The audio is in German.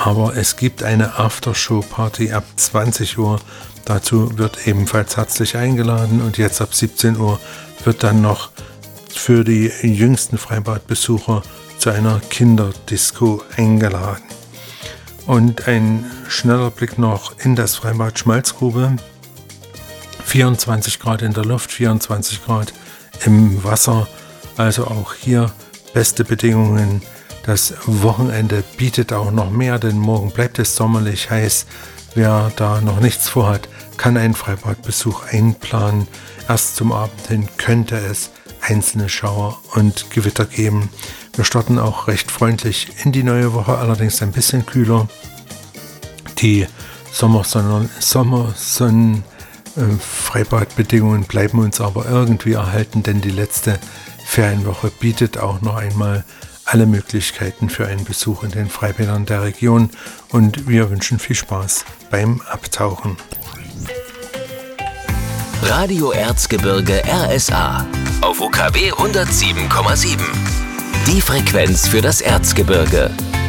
aber es gibt eine Aftershow-Party ab 20 Uhr. Dazu wird ebenfalls herzlich eingeladen und jetzt ab 17 Uhr wird dann noch für die jüngsten Freibadbesucher zu einer Kinderdisco eingeladen. Und ein schneller Blick noch in das Freibad Schmalzgrube. 24 Grad in der Luft, 24 Grad im Wasser, also auch hier beste Bedingungen. Das Wochenende bietet auch noch mehr, denn morgen bleibt es sommerlich heiß. Wer da noch nichts vorhat, kann einen Freibadbesuch einplanen. Erst zum Abend hin könnte es einzelne Schauer und Gewitter geben. Wir starten auch recht freundlich in die neue Woche, allerdings ein bisschen kühler. Die Freibadbedingungen bleiben uns aber irgendwie erhalten, denn die letzte Ferienwoche bietet auch noch einmal alle Möglichkeiten für einen Besuch in den Freibädern der Region und wir wünschen viel Spaß beim Abtauchen. Radio Erzgebirge RSA auf UKW 107,7. Die Frequenz für das Erzgebirge.